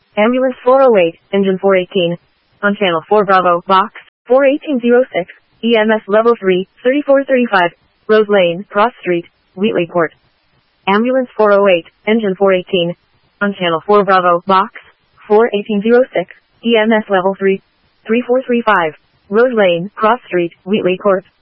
Ambulance 408, engine 418. On channel 4 Bravo, box 41806, EMS level 3, 3435, Rose Lane, Cross Street, Wheatley Court. Ambulance 408, engine 418. On channel 4 Bravo, box 41806, EMS level 3, 3435, Rose Lane, Cross Street, Wheatley Court.